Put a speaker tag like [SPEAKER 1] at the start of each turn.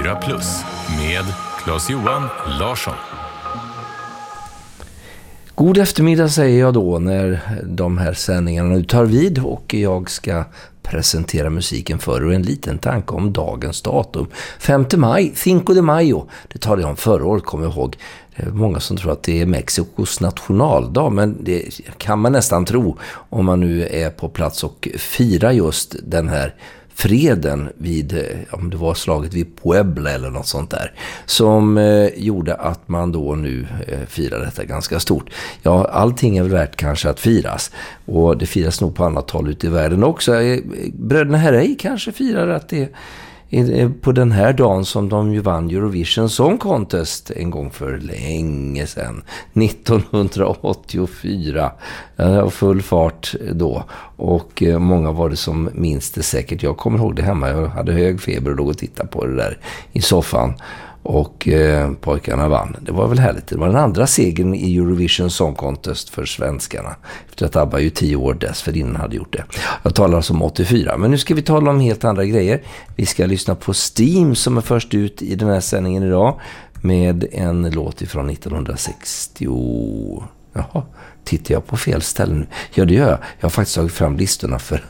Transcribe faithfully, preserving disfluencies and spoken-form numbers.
[SPEAKER 1] fyra plus med Claes-Johan Larsson.
[SPEAKER 2] God eftermiddag säger jag då när de här sändningarna nu tar vid och jag ska presentera musiken för och en liten tanke om dagens datum. femte maj, Cinco de Mayo, det talade jag om förra året, kommer jag ihåg. Det är många som tror att det är Mexikos nationaldag, men det kan man nästan tro om man nu är på plats och firar just den här freden vid, om det var slaget vid Puebla eller något sånt där, som eh, gjorde att man då nu eh, firar detta ganska stort. Ja, allting är väl värt kanske att firas, och det firas nog på annat håll ute i världen också. Eh, Bröderna Herrey kanske firar att det är på den här dagen som de ju vann Eurovision Song Contest en gång för länge sedan, nittonhundraåttiofyra. Det var full fart då, och många var det som minns det säkert. Jag kommer ihåg det hemma, jag hade hög feber och låg och tittade på det där i soffan, och eh, pojkarna vann. Det var väl härligt. Det var den andra segern i Eurovision Song Contest för svenskarna, efter att ABBA ju tio år dessförinnan hade gjort det. Jag talar alltså om åttiofyra, men nu ska vi tala om helt andra grejer. Vi ska lyssna på Steam som är först ut i den här sändningen idag med en låt ifrån nittonhundrasextio. Jaha, tittar jag på fel ställen? Ja, det gör jag. Jag har faktiskt tagit fram listorna för